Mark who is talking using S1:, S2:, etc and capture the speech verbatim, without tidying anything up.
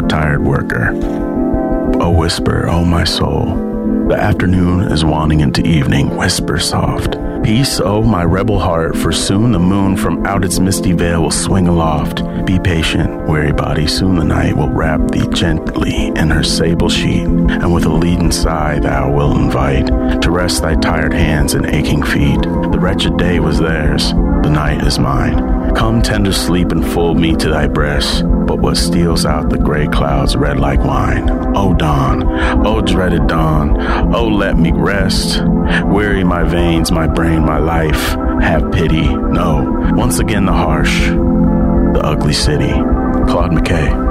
S1: tired worker. Oh, whisper, oh my soul. The afternoon is waning into evening. Whisper soft. Peace, oh my rebel heart, for soon the moon from out its misty veil will swing aloft. Be patient, weary body, soon the night will wrap thee gently in her sable sheet, and with a leaden sigh thou wilt invite to rest thy tired hands and aching feet. The wretched day was theirs, the night is mine. Come, tender sleep, and fold me to thy breast, but what steals out the gray clouds red like wine? O dawn, O dreaded dawn, O let me rest. Weary my veins, my brain, my life, have pity. No, once again the harsh, the ugly city. Claude McKay.